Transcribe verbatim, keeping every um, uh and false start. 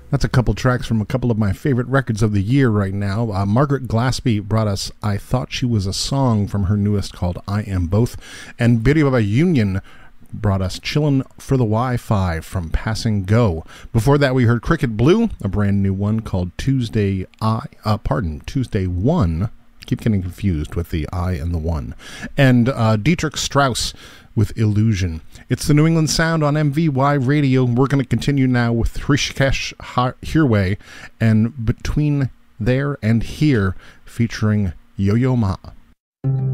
That's a couple tracks from a couple of my favorite records of the year right now. Uh, Margaret Glaspie brought us I Thought She Was a Song from her newest called I Am Both. And Biriba Union brought us Chillin' for the Wi-Fi from Passing Go. Before that, we heard Cricket Blue, a brand new one called Tuesday I, uh, pardon, Tuesday One. Keep getting confused with the I and the one. And uh, Dietrich Strauss with Illusion. It's the New England Sound on M V Y Radio. We're going to continue now with Hrishikesh Hirway and Between There and Here featuring Yo-Yo Ma.